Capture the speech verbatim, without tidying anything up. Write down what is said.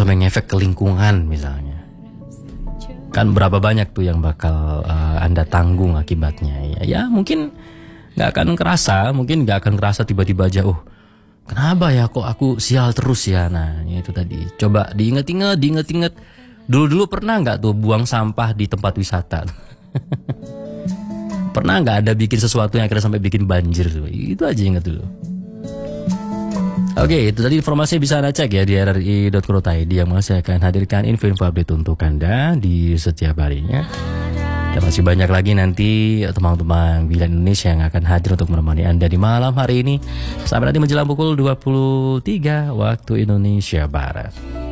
sampai ngefek ke lingkungan misalnya. Kan berapa banyak tuh yang bakal uh, Anda tanggung akibatnya. Ya, ya mungkin gak akan kerasa, mungkin gak akan kerasa tiba-tiba aja, oh kenapa ya kok aku sial terus ya. Nah itu tadi, coba diinget-inget, diinget-inget. Dulu-dulu pernah gak tuh buang sampah di tempat wisata? Pernah gak ada bikin sesuatu yang akhirnya sampai bikin banjir? Itu aja inget dulu. Oke, itu tadi informasinya bisa Anda cek ya di r r i dot co dot i d yang masih akan hadirkan info-info update untuk Anda di setiap harinya. Dan masih banyak lagi nanti teman-teman Bilan Indonesia yang akan hadir untuk menemani Anda di malam hari ini sampai nanti menjelang pukul dua puluh tiga waktu Indonesia Barat.